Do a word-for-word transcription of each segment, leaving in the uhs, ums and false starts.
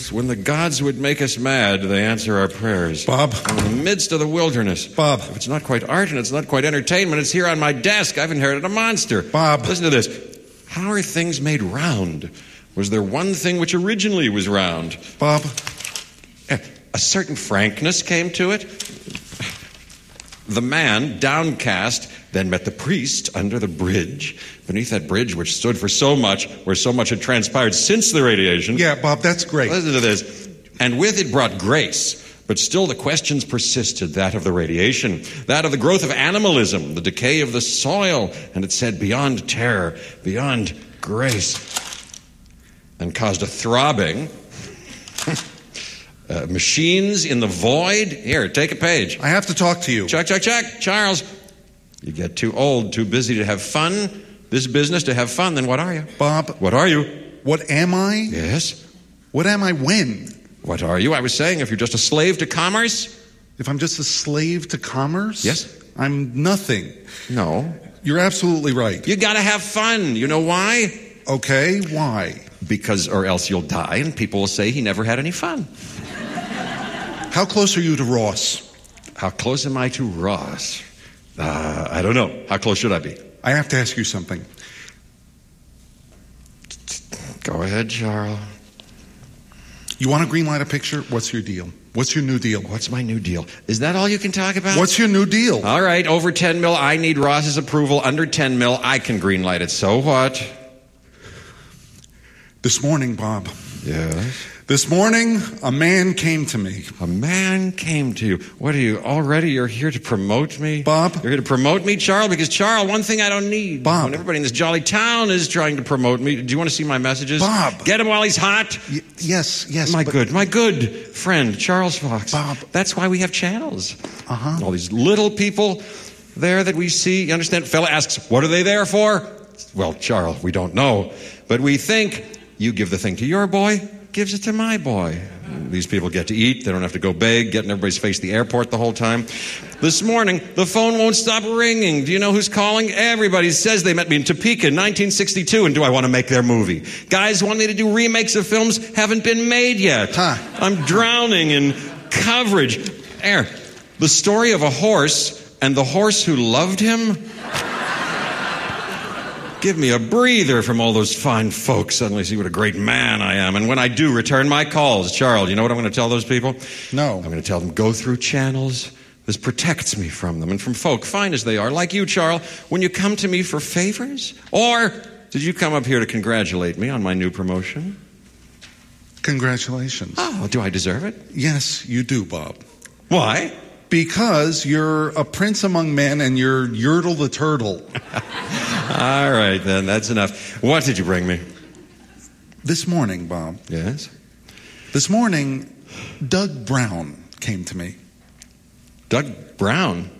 when the gods would make us mad, they answer our prayers. Bob. In the midst of the wilderness. Bob. If it's not quite art and it's not quite entertainment, it's here on my desk. I've inherited a monster. Bob. Listen to this. How are things made round? Was there one thing which originally was round? Bob. A certain frankness came to it. The man, downcast, then met the priest under the bridge. Beneath that bridge, which stood for so much, where so much had transpired since the radiation. Yeah, Bob, that's great. Listen to this. And with it brought grace. But still the questions persisted, that of the radiation, that of the growth of animalism, the decay of the soil. And it said, beyond terror, beyond grace. And caused a throbbing. uh, machines in the void. Here, take a page. I have to talk to you. Check, check, check. Charles, you get too old, too busy to have fun. This business to have fun, then what are you? Bob. What are you? What am I? Yes. What am I when? What are you? I was saying, if you're just a slave to commerce. If I'm just a slave to commerce? Yes. I'm nothing. No. You're absolutely right. You gotta have fun. You know why? Okay, why? Because, or else you'll die and people will say he never had any fun. How close are you to Ross? How close am I to Ross? Uh, I don't know. How close should I be? I have to ask you something. Go ahead, Charles. You want to greenlight a picture? What's your deal? What's your new deal? What's my new deal? Is that all you can talk about? What's your new deal? All right, over ten mil, I need Ross's approval. Under ten mil, I can greenlight it. So what? This morning, Bob. Yes? This morning, a man came to me. A man came to you. What are you, already you're here to promote me? Bob? You're here to promote me, Charles? Because, Charles, one thing I don't need. Bob. When everybody in this jolly town is trying to promote me. Do you want to see my messages? Bob. Get him while he's hot. Y- yes, yes. My but- good, my good friend, Charles Fox. Bob. That's why we have channels. Uh-huh. All these little people there that we see. You understand? Fella asks, what are they there for? Well, Charles, we don't know. But we think you give the thing to your boy, gives it to my boy. These people get to eat. They don't have to go beg, get in everybody's face at the airport the whole time. This morning, the phone won't stop ringing. Do you know who's calling? Everybody says they met me in Topeka in nineteen sixty-two, and do I want to make their movie? Guys want me to do remakes of films haven't been made yet. Huh. I'm drowning in coverage. Air, the story of a horse and the horse who loved him. Give me a breather from all those fine folks. Suddenly see what a great man I am. And when I do return my calls, Charles, you know what I'm going to tell those people? No. I'm going to tell them, go through channels. This protects me from them and from folk, fine as they are, like you, Charles, when you come to me for favors? Or did you come up here to congratulate me on my new promotion? Congratulations. Oh, do I deserve it? Yes, you do, Bob. Why? Because you're a prince among men and you're Yertle the Turtle. All right, then. That's enough. What did you bring me? This morning, Bob. Yes? This morning, Doug Brown came to me. Doug Brown?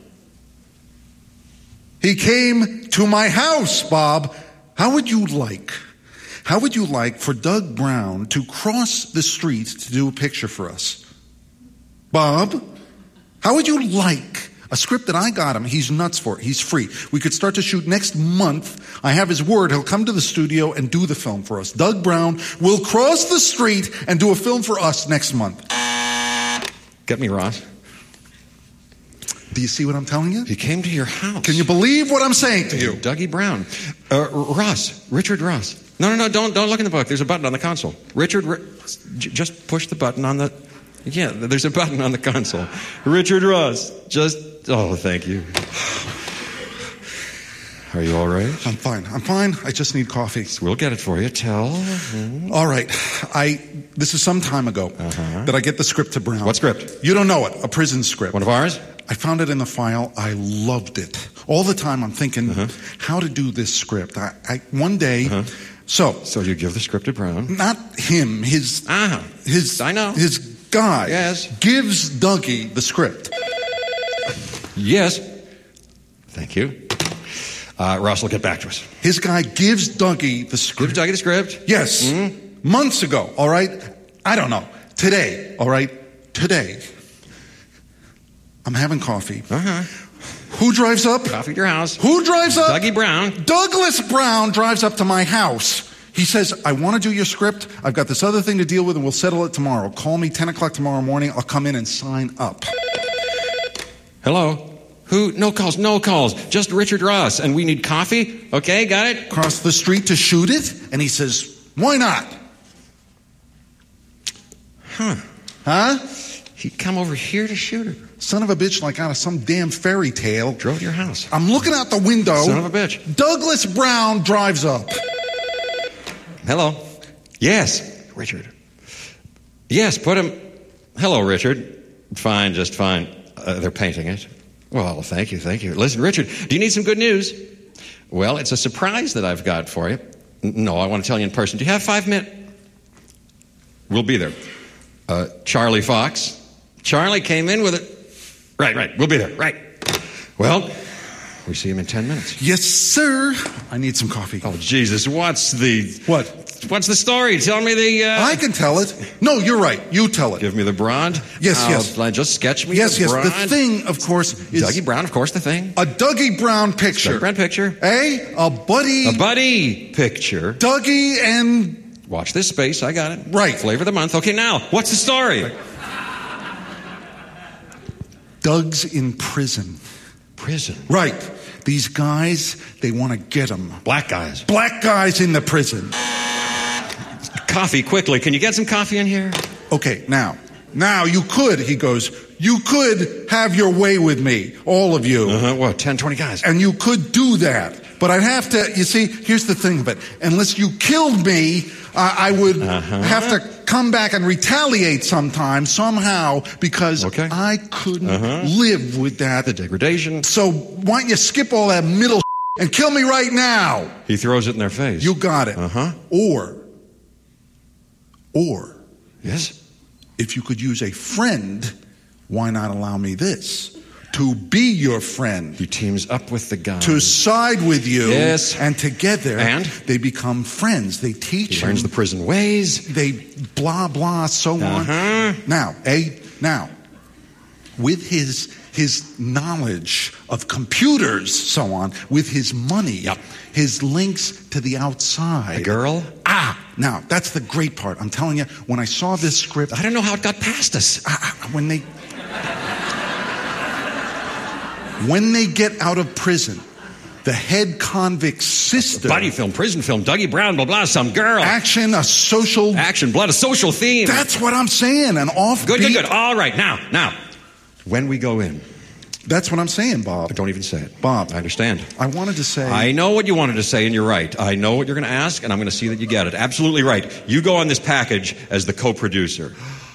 He came to my house, Bob. How would you like, how would you like for Doug Brown to cross the street to do a picture for us? Bob, how would you like a script that I got him? He's nuts for it. He's free. We could start to shoot next month. I have his word. He'll come to the studio and do the film for us. Doug Brown will cross the street and do a film for us next month. Get me, Ross. Do you see what I'm telling you? He came to your house. Can you believe what I'm saying to you? Dougie Brown. Uh, Ross. Richard Ross. No, no, no, don't don't look in the book. There's a button on the console. Richard, Ri- j- just push the button on the... Yeah, there's a button on the console. Richard Ross. Just... Oh, thank you. Are you all right? I'm fine. I'm fine. I just need coffee. We'll get it for you. Tell. Mm-hmm. All right. I. This is some time ago uh-huh. that I get the script to Brown. What script? You don't know it. A prison script. One of ours? I found it in the file. I loved it. All the time I'm thinking uh-huh. how to do this script. I, I one day. Uh-huh. So. So you give the script to Brown? Not him. His. Ah. His. I know. His guy. Yes. Gives Dougie the script. Yes. Thank you. Uh, Ross will get back to us. His guy gives Dougie the script. Gives Dougie the script? Yes. Mm-hmm. Months ago, all right? I don't know. Today, all right? Today. I'm having coffee. Uh-huh. Who drives up? Coffee at your house. Who drives up? Dougie Brown. Douglas Brown drives up to my house. He says, I want to do your script. I've got this other thing to deal with, and we'll settle it tomorrow. Call me ten o'clock tomorrow morning. I'll come in and sign up. Hello? Who? No calls, no calls. Just Richard Ross, and we need coffee? Okay, got it? Across the street to shoot it? And he says, why not? Huh. Huh? He'd come over here to shoot her. Son of a bitch, like out of some damn fairy tale. Drove to your house. I'm looking out the window. Son of a bitch. Douglas Brown drives up. Hello? Yes, Richard. Yes, put him... Hello, Richard. Fine, just fine. Uh, they're painting it. Well, thank you, thank you. Listen, Richard, do you need some good news? Well, it's a surprise that I've got for you. N- No, I want to tell you in person. Do you have five minutes? We'll be there. Uh, Charlie Fox. Charlie came in with it. Right, right. We'll be there. Right. Well, we see him in ten minutes. Yes, sir. I need some coffee. Oh, Jesus. What's the... What? What's the story? Tell me the... Uh... I can tell it. No, you're right. You tell it. Give me the Brond. Yes, I'll, yes. uh, Just sketch me Yes, the yes. Brond. The thing, of course, is... Dougie Brown, of course, the thing. A Dougie Brown picture. Dougie Brown picture. Eh? A buddy... A buddy picture. Dougie and... Watch this space. I got it. Right. Flavor of the month. Okay, now, what's the story? Right. Doug's in prison. Prison. Right. These guys, they want to get him. Black guys. Black guys in the prison. Coffee, quickly. Can you get some coffee in here? Okay, now, now you could, he goes, you could have your way with me, all of you. Uh-huh, what, ten, twenty guys? And you could do that. But I'd have to, you see, here's the thing of it. Unless you killed me, uh, I would uh-huh. have to come back and retaliate sometime, somehow, because okay. I couldn't uh-huh. live with that. The degradation. So why don't you skip all that middle and kill me right now? He throws it in their face. You got it. Uh-huh. Or, or, yes? if you could use a friend, why not allow me this? To be your friend. He teams up with the guy. To side with you. Yes. And together, and? they become friends. They teach He him. learns the prison ways. They blah, blah, so uh-huh. on. Now, eh? Now, with his his knowledge of computers, so on, with his money, yep. his links to the outside. A girl? Ah, now, that's the great part. I'm telling you, when I saw this script... I don't know how it got past us. Ah, when they... When they get out of prison, the head convict's sister... Buddy film, prison film, Dougie Brown, blah, blah, some girl. Action, a social... Action, blood, a social theme. That's what I'm saying, an offbeat... Good, good, good. All right, now, now. When we go in... That's what I'm saying, Bob. Don't even say it. Bob. I understand. I wanted to say... I know what you wanted to say, and you're right. I know what you're going to ask, and I'm going to see that you get it. Absolutely right. You go on this package as the co-producer.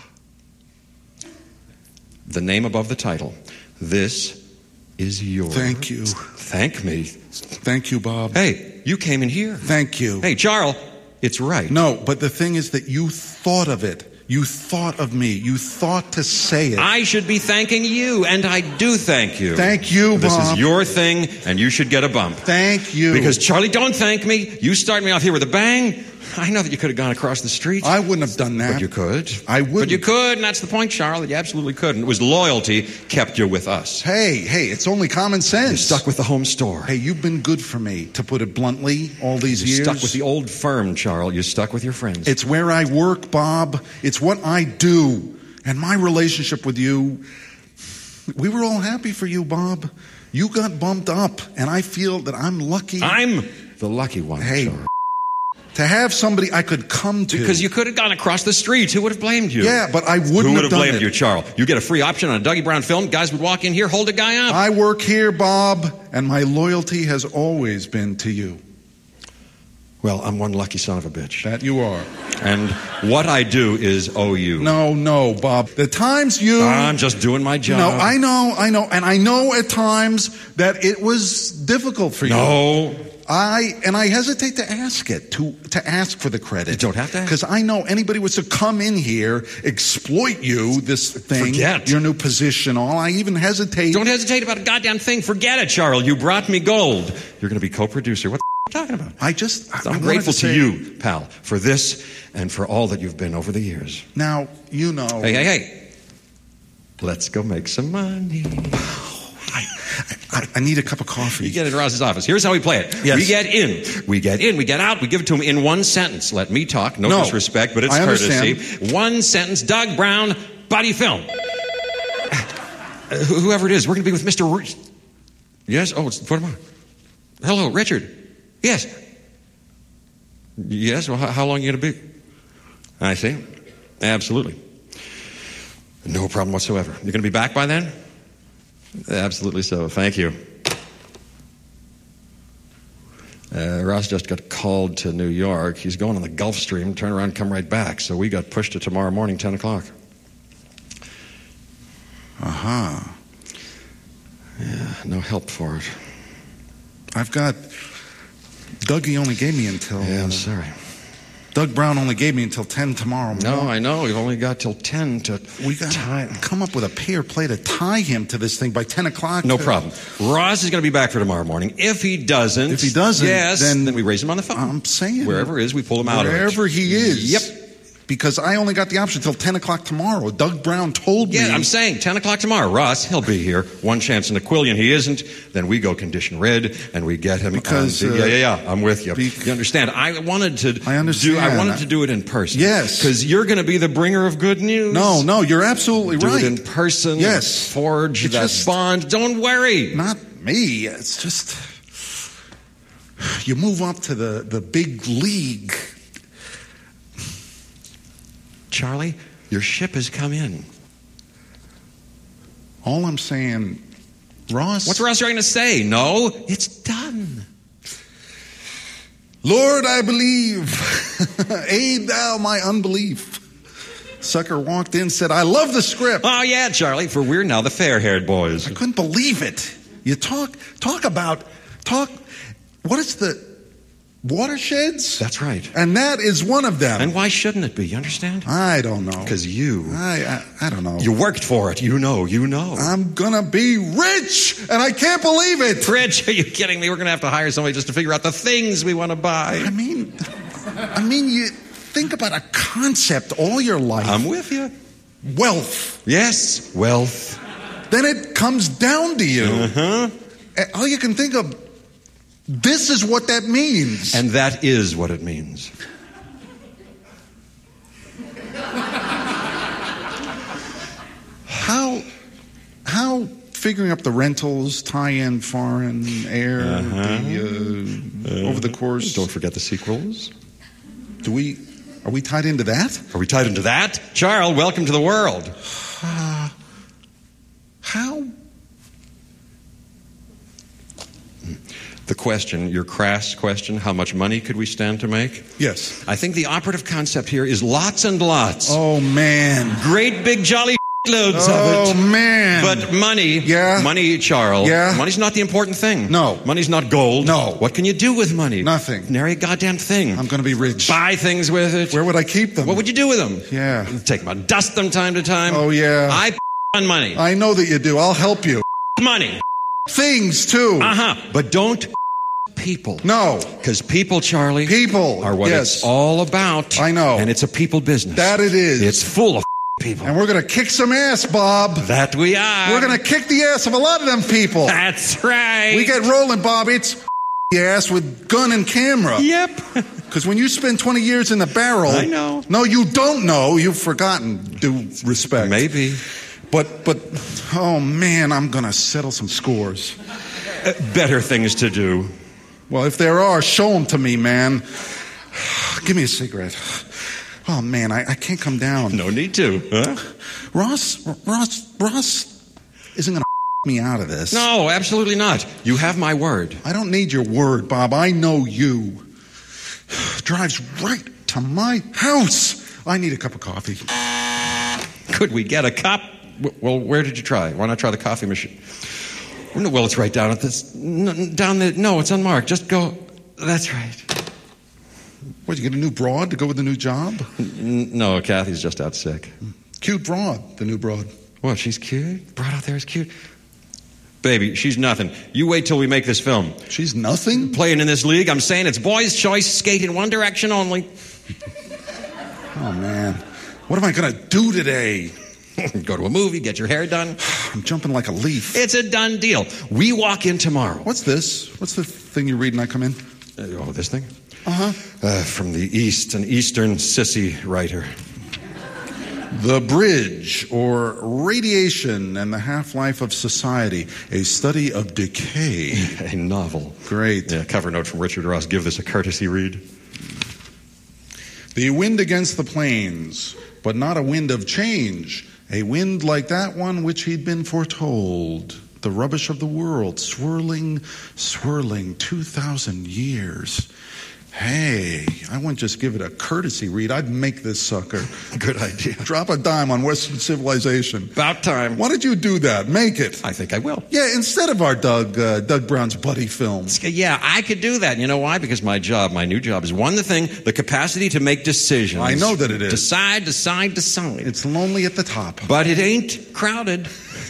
The name above the title. This is yours. Thank you. Thank me. Thank you, Bob. Hey, you came in here. Thank you. Hey, Charles, it's right. No, but the thing is that you thought of it. You thought of me. You thought to say it. I should be thanking you, and I do thank you. Thank you, Bob. This is your thing, and you should get a bump. Thank you. Because, Charlie, don't thank me. You start me off here with a bang. I know that you could have gone across the street. I wouldn't have done that. But you could. I would. But you could, and that's the point, Charlie. You absolutely could. And it was loyalty kept you with us. Hey, hey, it's only common sense. You stuck with the home store. Hey, you've been good for me, to put it bluntly, all these you years. stuck with the old firm, Charles. You stuck with your friends. It's where I work, Bob. It's what I do. And my relationship with you, we were all happy for you, Bob. You got bumped up, and I feel that I'm lucky. I'm the lucky one, Hey, Charles. To have somebody I could come to. Because you could have gone across the street. Who would have blamed you? Yeah, but I wouldn't Who would have have done blamed it. you, Charles? You get a free option on a Dougie Brown film. Guys would walk in here, hold a guy up. I work here, Bob, and my loyalty has always been to you. Well, I'm one lucky son of a bitch. That you are. And what I do is owe you. No, no, Bob. The times you... I'm just doing my job. No, I know, I know. And I know at times that it was difficult for you. No. I and I hesitate to ask it, to to ask for the credit. You don't have to ask. Because I know anybody was to come in here, exploit you, this thing, Forget. your new position, all. I even hesitate. Don't hesitate about a goddamn thing. Forget it, Charles. You brought me gold. You're going to be co-producer. What the f- are you talking about? I just... I, I'm I grateful to, to say, you, pal, for this and for all that you've been over the years. Now, you know... Hey, hey, hey. Let's go make some money. I, I, I need a cup of coffee. You get into Ross's office. Here's how we play it. Yes. We get in. We get in. We get out. We give it to him in one sentence. Let me talk. No, No. disrespect, but it's I courtesy. understand. One sentence. Doug Brown, body film. Uh, wh- whoever it is, we're going to be with Mister R- Yes? Oh, it's, what am I? Hello, Richard. Yes. Yes? Well, how, how long are you going to be? I see. Absolutely. No problem whatsoever. You're going to be back by then? Absolutely so. Thank you. Uh, Ross just got called to New York. He's going on the Gulf Stream, turn around, come right back. So we got pushed to tomorrow morning, ten o'clock. Uh-huh. Yeah, no help for it. I've got... Dougie only gave me until... Yeah, I'm sorry. Doug Brown only gave me until ten tomorrow morning. No, I know. We've only got till ten to We got tie. to come up with a pay or play to tie him to this thing by ten o'clock. No to- problem. Ross is going to be back for tomorrow morning. If he doesn't... If he doesn't, yes, then- then we raise him on the phone. I'm saying... Wherever he is, we pull him out of it. Wherever he is. Yep. Because I only got the option till ten o'clock tomorrow. Doug Brown told me... Yeah, I'm saying ten o'clock tomorrow. Ross, he'll be here. One chance in a quillion he isn't. Then we go condition red, and we get him. Because, on the, uh, yeah, yeah, yeah. I'm with you. be- you understand? I wanted to. I understand. Do, I wanted to do it in person. Yes. Because you're going to be the bringer of good news. No, no, you're absolutely do right. it in person. Yes. Forge It's that just- bond. Don't worry. Not me. It's just... You move up to the, the big league. Charlie, your ship has come in. All I'm saying, Ross... What's Ross trying to say? No, it's done. Lord, I believe. Aid thou my unbelief. Sucker walked in, said, I love the script. Oh, yeah, Charlie, for we're now the fair-haired boys. I couldn't believe it. You talk, talk about, talk, what is the watersheds? That's right. And that is one of them. And why shouldn't it be? You understand? I don't know. Because you... I, I, I don't know. You worked for it. You know. You know. I'm gonna be rich, and I can't believe it. Rich, are you kidding me? We're going to have to hire somebody just to figure out the things we want to buy. I mean, I mean, you think about a concept all your life. I'm with you. Wealth. Yes, wealth. Then it comes down to you. Uh-huh. And all you can think of, this is what that means. And that is what it means. How, how figuring up the rentals, tie-in, foreign, air, Uh-huh. the, uh, over the course. Don't forget the sequels. Do we, are we tied into that? Are we tied into that? Charles, welcome to the world. Uh, how? The question, your crass question, how much money could we stand to make? Yes. I think the operative concept here is lots and lots. Oh, man. Great big jolly loads Oh, of it. man. But money, Yeah. money, Charles. Yeah. Money's not the important thing. No. Money's not gold. No. What can you do with money? Nothing. Nary a goddamn thing. I'm going to be rich. Buy things with it. Where would I keep them? What would you do with them? Yeah. Take them out, dust them time to time. Oh, yeah. I on money. I know that you do. I'll help you. Money. Things, too. Uh-huh. But don't people. No. Because people, Charlie, People. are what yes. it's all about. I know. And it's a people business. That it is. It's full of people. And we're going to kick some ass, Bob. That we are. We're going to kick the ass of a lot of them people. That's right. We get rolling, Bob. It's the ass with gun and camera. Yep. Because when you spend twenty years in the barrel... I know. No, you don't know. You've forgotten. Due respect. Maybe. But, but, oh, man, I'm going to settle some scores. Uh, better things to do. Well, if there are, show them to me, man. Give me a cigarette. Oh, man, I, I can't come down. No need to. Huh? Ross, Ross, Ross isn't going to me out of this. No, absolutely not. You have my word. I don't need your word, Bob. I know you. Drives right to my house. I need a cup of coffee. Could we get a cup? Well, where did you try? Why not try the coffee machine? Well, it's right down at this. Down the. No, it's unmarked. Just go. That's right. What, you get a new broad to go with the new job? No, Kathy's just out sick. Cute broad, the new broad. What, she's cute? Broad out there is cute. Baby, she's nothing. You wait till we make this film. She's nothing? Playing in this league, I'm saying it's boys' choice, skate in one direction only. Oh, man. What am I going to do today? Go to a movie, get your hair done. I'm jumping like a leaf. It's a done deal. We walk in tomorrow. What's this? What's the thing you read and I come in? Uh, oh, this thing? Uh-huh. Uh, from the East, an Eastern sissy writer. The Bridge, or Radiation and the Half-Life of Society, a study of decay. A novel. Great. Yeah, cover note from Richard Ross. Give this a courtesy read. The wind against the plains, but not a wind of change. A wind like that one which he'd been foretold. The rubbish of the world, swirling, swirling, two thousand years. Hey, I wouldn't just give it a courtesy read. I'd make this sucker. Good idea. Drop a dime on Western civilization. About time. Why don't you do that? Make it. I think I will. Yeah, instead of our Doug uh, Doug Brown's buddy film. Yeah, I could do that. You know why? Because my job, my new job, is one the thing, the capacity to make decisions. I know that it is. Decide, decide, decide. It's lonely at the top. But it ain't crowded.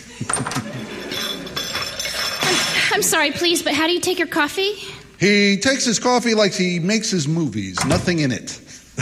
I'm sorry, please, but how do you take your coffee? He takes his coffee like he makes his movies. Nothing in it.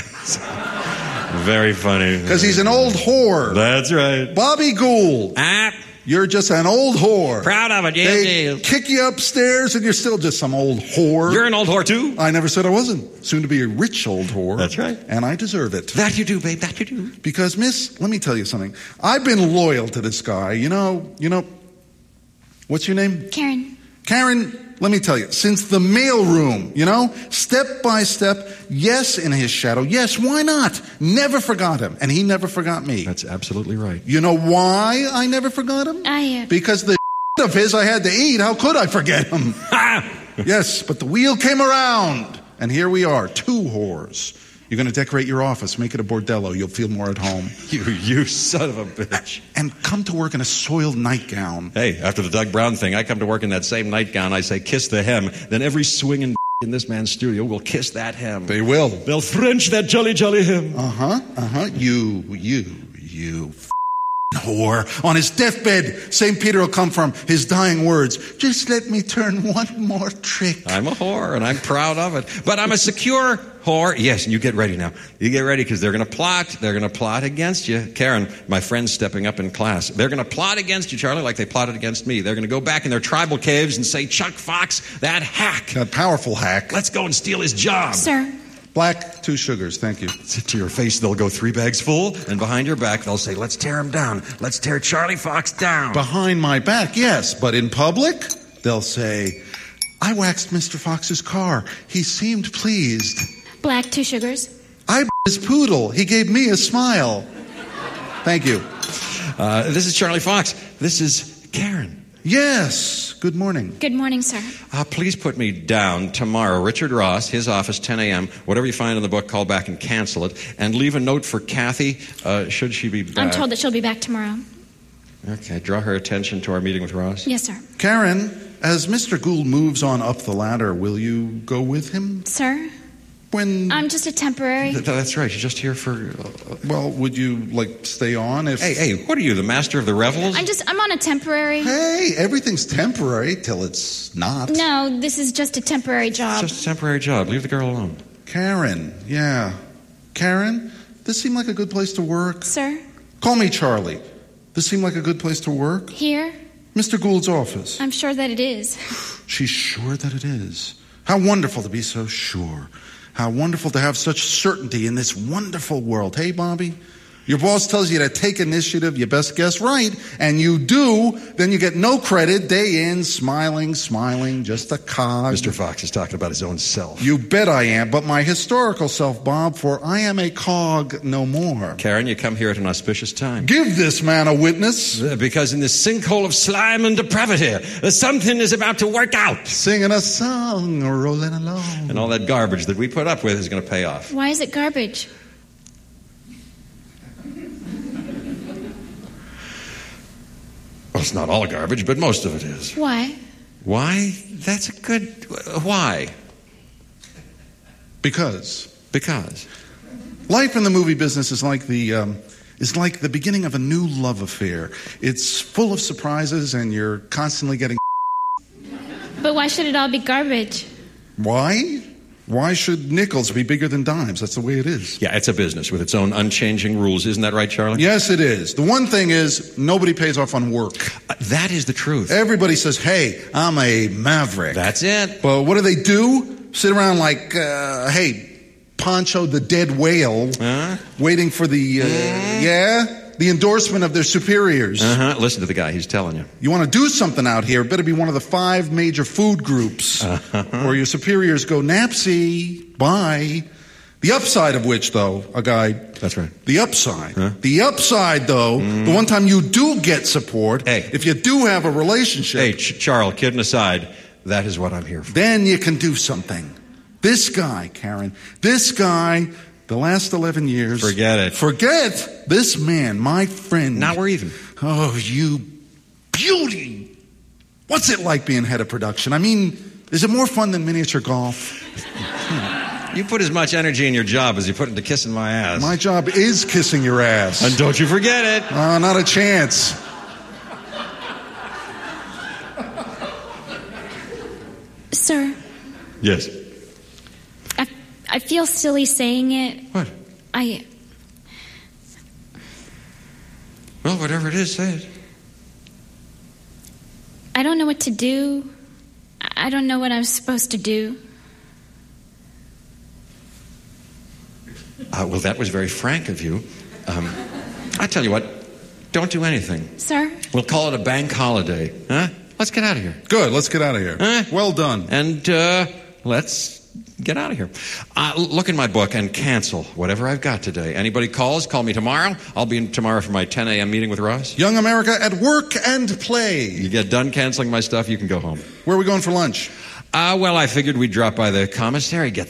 Very funny. Because he's an old whore. That's right. Bobby Gould. Ah, You're just an old whore. proud of it. Yes, They yes. kick you upstairs and you're still just some old whore. You're an old whore, too? I never said I wasn't. Soon to be a rich old whore. That's right. And I deserve it. That you do, babe. That you do. Because, miss, let me tell you something. I've been loyal to this guy. You know, you know, what's your name? Karen. Karen, let me tell you, since the mailroom, you know, step by step, yes, in his shadow, yes, why not? Never forgot him, and he never forgot me. That's absolutely right. You know why I never forgot him? I, uh... Because the of his I had to eat, how could I forget him? Yes, but the wheel came around, and here we are, two whores. You're going to decorate your office, make it a bordello. You'll feel more at home. You, you son of a bitch. And come to work in a soiled nightgown. Hey, after the Doug Brown thing, I come to work in that same nightgown. I say, kiss the hem. Then every swinging in this man's studio will kiss that hem. They will. They'll French that jolly, jolly hem. Uh-huh, uh-huh. You, you, you whore. On his deathbed, Saint Peter will come from his dying words. Just let me turn one more trick. I'm a whore, and I'm proud of it. But I'm a secure whore. Yes, and you get ready now. You get ready, because they're going to plot. They're going to plot against you. Karen, my friend's stepping up in class. They're going to plot against you, Charlie, like they plotted against me. They're going to go back in their tribal caves and say, Chuck Fox, that hack. That powerful hack. Let's go and steal his job. Sir. Black, two sugars, thank you. To your face, they'll go three bags full, and behind your back, they'll say, let's tear him down. Let's tear Charlie Fox down. Behind my back, yes, but in public, they'll say, I waxed Mister Fox's car. He seemed pleased. Black, two sugars. I his poodle. He gave me a smile. Thank you. Uh, this is Charlie Fox. This is Karen. Yes. Good morning. Good morning, sir. Uh, please put me down tomorrow. Richard Ross, his office, ten a.m. Whatever you find in the book, call back and cancel it. And leave a note for Kathy, uh, should she be back. I'm told that she'll be back tomorrow. Okay, draw her attention to our meeting with Ross. Yes, sir. Karen, as Mister Gould moves on up the ladder, will you go with him? Sir? When... I'm just a temporary... Th- that's right. She's just here for... Uh, well, would you, like, stay on if... Hey, hey, what are you, the master of the revels? I'm just... I'm on a temporary... Hey, everything's temporary till it's not. No, this is just a temporary job. It's just a temporary job. Leave the girl alone. Karen, yeah. Karen, this seemed like a good place to work. Sir? Call me Charlie. This seemed like a good place to work. Here? Mister Gould's office. I'm sure that it is. She's sure that it is. How wonderful to be so sure. How wonderful to have such certainty in this wonderful world. Hey, Bobby, your boss tells you to take initiative, you best guess right, and you do, then you get no credit, day in, smiling, smiling, just a cog. Mister Fox is talking about his own self. You bet I am, but my historical self, Bob, for I am a cog no more. Karen, you come here at an auspicious time. Give this man a witness. Uh, because in this sinkhole of slime and depravity, uh, something is about to work out. Singing a song, rolling along. And all that garbage that we put up with is going to pay off. Why is it garbage? Well, it's not all garbage, but most of it is. Why? Why? That's a good... Uh, why? Because. Because. Life in the movie business is like the... Um, is like the beginning of a new love affair. It's full of surprises and you're constantly getting... But why should it all be garbage? Why? Why should nickels be bigger than dimes? That's the way it is. Yeah, it's a business with its own unchanging rules. Isn't that right, Charlie? Yes, it is. The one thing is, nobody pays off on work. Uh, that is the truth. Everybody says, hey, I'm a maverick. That's it. But what do they do? Sit around like, uh, hey, Poncho the dead whale, uh-huh. waiting for the, uh, uh-huh. yeah, the endorsement of their superiors. Uh-huh. Listen to the guy. He's telling you. You want to do something out here, better be one of the five major food groups. Uh-huh. Or your superiors go, Napsy, bye. The upside of which, though, a guy... That's right. The upside. Huh? The upside, though, mm. the one time you do get support, hey. if you do have a relationship... Hey, Ch- Charles, kidding aside, that is what I'm here for. Then you can do something. This guy, Karen, this guy, the last eleven years... Forget it. Forget this man, my friend. Now we're even. Oh, you beauty. What's it like being head of production? I mean, is it more fun than miniature golf? You put as much energy in your job as you put into kissing my ass. My job is kissing your ass. And don't you forget it. Uh, not a chance. Sir. Yes. I, I feel silly saying it. What? I... Well, whatever it is, say it. I don't know what to do. I don't know what I'm supposed to do. Uh, well, that was very frank of you. Um, I tell you what, don't do anything. Sir? We'll call it a bank holiday. Huh? Let's get out of here. Good, let's get out of here. Huh? Well done. And uh, let's get out of here. Uh, look in my book and cancel whatever I've got today. Anybody calls, call me tomorrow. I'll be in tomorrow for my ten a.m. meeting with Ross. Young America at work and play. You get done canceling my stuff, you can go home. Where are we going for lunch? Uh, well, I figured we'd drop by the commissary, get